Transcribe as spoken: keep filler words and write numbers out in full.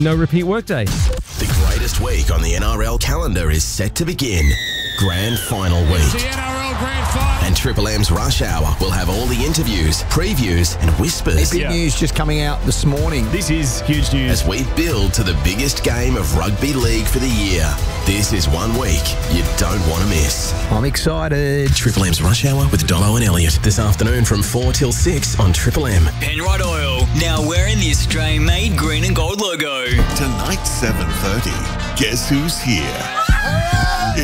No repeat workday. The greatest week on the N R L calendar is set to begin. Grand Final week. The N R L Grand Final. And Triple M's Rush Hour will have all the interviews, previews and whispers Big Yeah. news just coming out this morning. This is huge news. as we build to the biggest game of rugby league for the year. This is one week you don't want to miss. I'm excited. Triple M's Rush Hour with Dolo and Elliot this afternoon from four till six on Triple M. Penrite Oil, now wearing the Australian-made green and gold logo. Tonight, seven thirty. Guess who's here?